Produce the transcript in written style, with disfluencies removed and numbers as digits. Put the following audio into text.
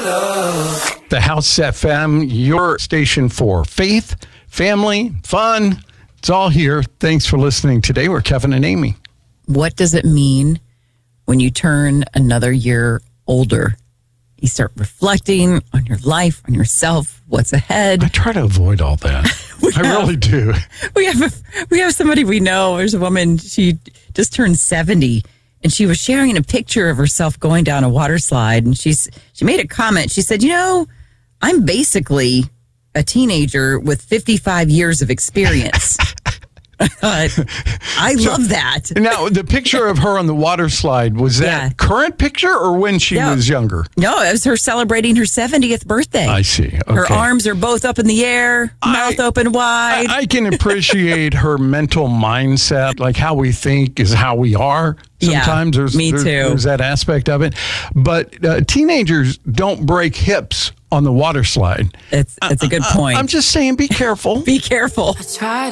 The House FM, your station for faith, family, fun. It's all here. Thanks for listening today. We're Kevin and Amy. What does it mean when you turn another year older? You start reflecting on your life, on yourself, what's ahead. I try to avoid all that. I really do. We have somebody we know. There's a woman, she just turned 70, and she was sharing a picture of herself going down a water slide, and she made a comment. She said, I'm basically a teenager with 55 years of experience. I love that. Now, the picture of her on the water slide, was that current picture or when she was younger? No, it was her celebrating her 70th birthday. I see. Okay. Her arms are both up in the air, mouth open wide. I can appreciate her mental mindset, like how we think is how we are. Sometimes there's that aspect of it. But teenagers don't break hips on the water slide. It's a good point. I'm just saying, be careful. Be careful. I tried